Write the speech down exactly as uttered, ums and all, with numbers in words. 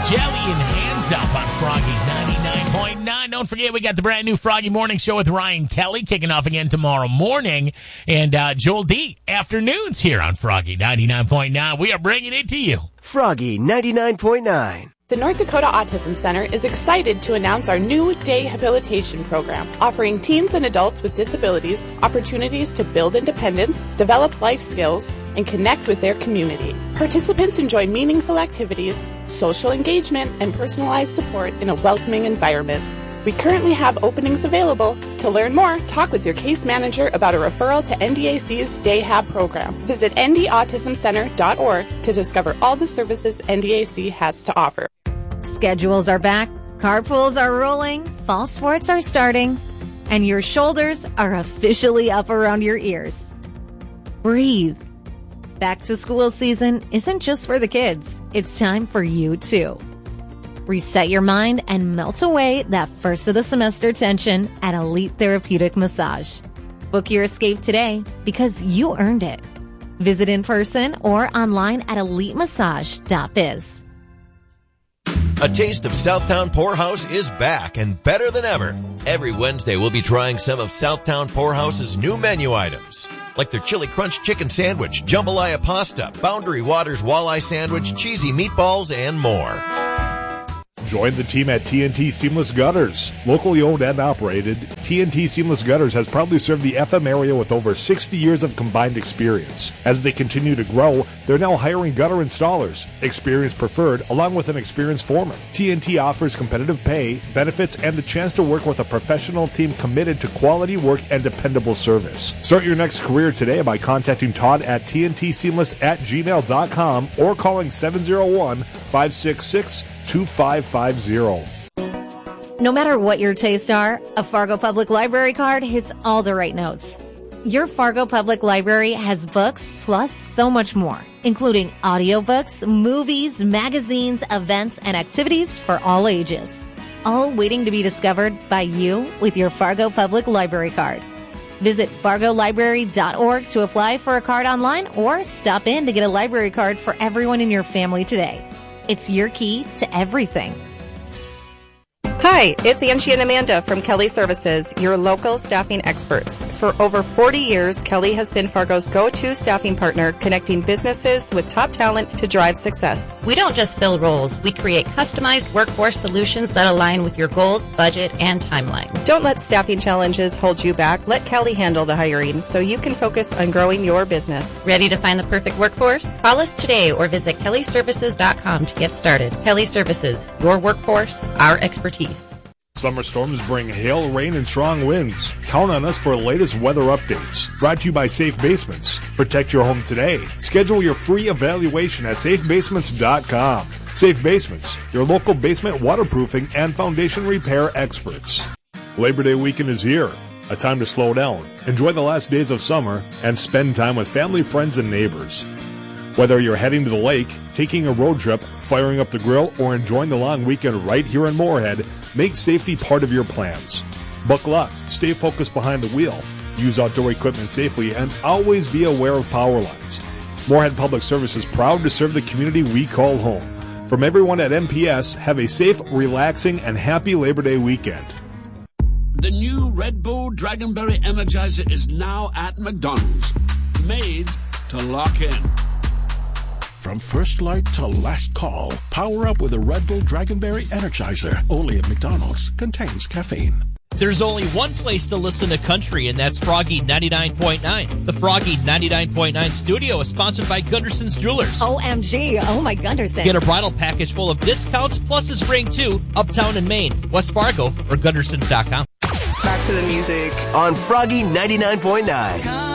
Jelly and Hands Up on Froggy ninety-nine point nine. Don't forget, we got the brand new Froggy Morning Show with Ryan Kelly kicking off again tomorrow morning. And uh, Joel D, afternoons here on Froggy ninety-nine point nine. We are bringing it to you. Froggy ninety-nine point nine. The North Dakota Autism Center is excited to announce our new day habilitation program, offering teens and adults with disabilities opportunities to build independence, develop life skills, and connect with their community. Participants enjoy meaningful activities, social engagement, and personalized support in a welcoming environment. We currently have openings available. To learn more, talk with your case manager about a referral to N D A C's Day Hab program. Visit n d autism center dot org to discover all the services N D A C has to offer. Schedules are back, carpools are rolling, fall sports are starting, and your shoulders are officially up around your ears. Breathe. Back to school season isn't just for the kids. It's time for you too. Reset your mind and melt away that first of the semester tension at Elite Therapeutic Massage. Book your escape today because you earned it. Visit in person or online at elite massage dot biz. A Taste of Southtown Poorhouse is back and better than ever. Every Wednesday, we'll be trying some of Southtown Poorhouse's new menu items, like their Chili Crunch Chicken Sandwich, Jambalaya Pasta, Boundary Waters Walleye Sandwich, Cheesy Meatballs, and more. Join the team at T N T Seamless Gutters. Locally owned and operated, T N T Seamless Gutters has proudly served the F M area with over sixty years of combined experience. As they continue to grow, they're now hiring gutter installers, experience preferred, along with an experienced foreman. T N T offers competitive pay, benefits, and the chance to work with a professional team committed to quality work and dependable service. Start your next career today by contacting Todd at T N T seamless at gmail dot com or calling seven oh one, five six six, two five five zero. No matter what your tastes are, a Fargo Public Library card hits all the right notes. Your Fargo Public Library has books plus so much more, including audiobooks, movies, magazines, events, and activities for all ages. All waiting to be discovered by you with your Fargo Public Library card. Visit fargo library dot org to apply for a card online or stop in to get a library card for everyone in your family today. It's your key to everything. Hi, it's Angie and Amanda from Kelly Services, your local staffing experts. For over forty years, Kelly has been Fargo's go-to staffing partner, connecting businesses with top talent to drive success. We don't just fill roles. We create customized workforce solutions that align with your goals, budget, and timeline. Don't let staffing challenges hold you back. Let Kelly handle the hiring so you can focus on growing your business. Ready to find the perfect workforce? Call us today or visit kelly services dot com to get started. Kelly Services, your workforce, our expertise. Summer storms bring hail, rain, and strong winds. Count on us for the latest weather updates. Brought to you by Safe Basements. Protect your home today. Schedule your free evaluation at safe basements dot com. Safe Basements, your local basement waterproofing and foundation repair experts. Labor Day weekend is here. A time to slow down, enjoy the last days of summer, and spend time with family, friends, and neighbors. Whether you're heading to the lake, taking a road trip, firing up the grill, or enjoying the long weekend right here in Moorhead, make safety part of your plans. Buckle up, stay focused behind the wheel, use outdoor equipment safely, and always be aware of power lines. Moorhead Public Service is proud to serve the community we call home. From everyone at M P S, have a safe, relaxing, and happy Labor Day weekend. The new Red Bull Dragonberry Energizer is now at McDonald's. Made to lock in. From first light to last call, power up with a Red Bull Dragonberry Energizer. Only at McDonald's. Contains caffeine. There's only one place to listen to country, and that's Froggy ninety-nine point nine. The Froggy ninety-nine point nine studio is sponsored by Gunderson's Jewelers. O M G. Oh, my Gunderson. Get a bridal package full of discounts plus a spring, too, uptown in Maine, West Fargo, or Gundersons dot com. Back to the music on Froggy ninety-nine point nine.